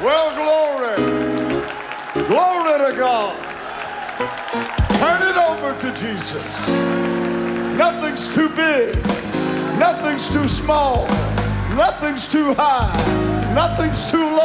Well, glory. Glory to God. Turn it over to Jesus. Nothing's too big. Nothing's too small. Nothing's too high. Nothing's too low.